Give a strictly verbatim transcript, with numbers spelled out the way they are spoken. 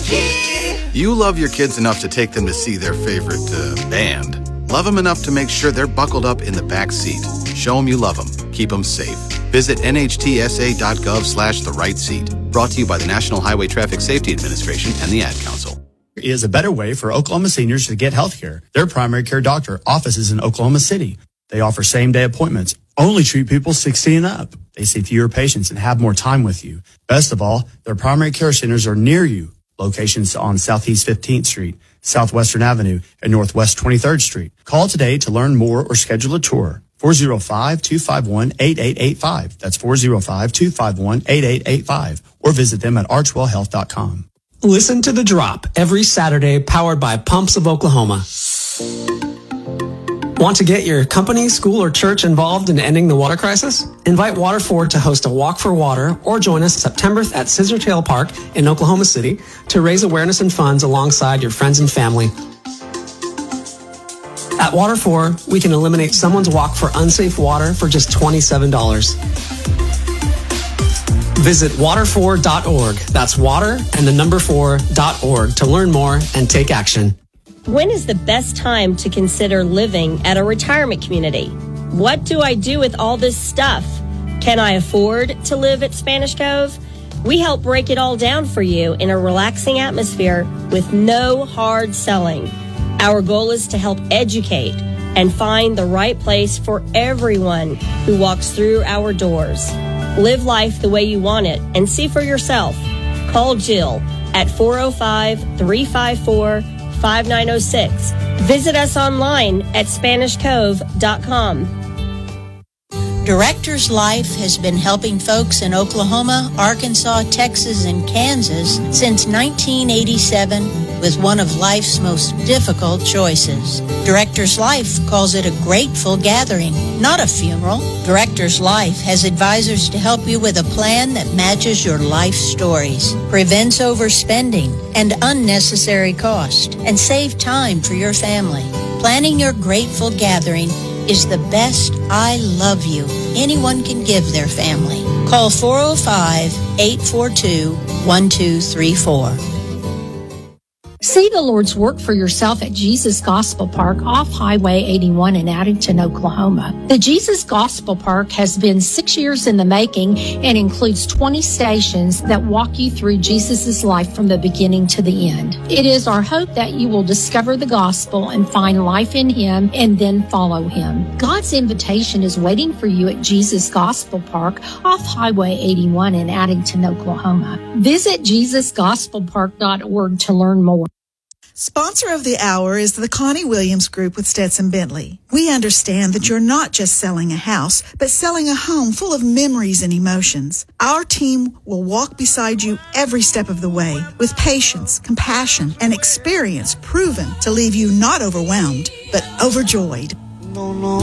You love your kids enough to take them to see their favorite uh, band. Love them enough to make sure they're buckled up in the back seat. Show them you love them. Keep them safe. Visit nhtsa.gov slash the right seat. Brought to you by the National Highway Traffic Safety Administration and the Ad Council. Is a better way for Oklahoma seniors to get health care. Their primary care doctor offices in Oklahoma City. They offer same-day appointments. Only treat people sixty and up. They see fewer patients and have more time with you. Best of all, their primary care centers are near you. Locations on Southeast fifteenth Street, Southwestern Avenue, and Northwest twenty-third Street. Call today to learn more or schedule a tour. four oh five, two five one, eight eight eight five. That's four oh five, two five one, eight eight eight five. Or visit them at archwell health dot com. Listen to The Drop every Saturday, powered by Pumps of Oklahoma. Want to get your company, school, or church involved in ending the water crisis? Invite Water Forward to host a Walk for Water or join us September at Scissortail Park in Oklahoma City to raise awareness and funds alongside your friends and family. At Water For, we can eliminate someone's walk for unsafe water for just twenty-seven dollars. Visit water for dot org. That's water and the number four dot org to learn more and take action. When is the best time to consider living at a retirement community? What do I do with all this stuff? Can I afford to live at Spanish Cove? We help break it all down for you in a relaxing atmosphere with no hard selling. Our goal is to help educate and find the right place for everyone who walks through our doors. Live life the way you want it and see for yourself. Call Jill at four oh five, three five four, five nine oh six. Visit us online at spanish cove dot com. Director's Life has been helping folks in Oklahoma, Arkansas, Texas, and Kansas since nineteen eighty-seven with one of life's most difficult choices. Director's Life calls it a grateful gathering, not a funeral. Director's Life has advisors to help you with a plan that matches your life stories, prevents overspending and unnecessary cost, and save time for your family. Planning your grateful gathering is the best I love you anyone can give their family. Call four oh five, eight four two, one two three four. See the Lord's work for yourself at Jesus Gospel Park off Highway eighty-one in Addington, Oklahoma. The Jesus Gospel Park has been six years in the making and includes twenty stations that walk you through Jesus' life from the beginning to the end. It is our hope that you will discover the gospel and find life in Him and then follow Him. God's invitation is waiting for you at Jesus Gospel Park off Highway eighty-one in Addington, Oklahoma. Visit jesus gospel park dot org to learn more. Sponsor of the hour is the Connie Williams Group with Stetson Bentley. We understand that you're not just selling a house, but selling a home full of memories and emotions. Our team will walk beside you every step of the way with patience, compassion, and experience proven to leave you not overwhelmed, but overjoyed.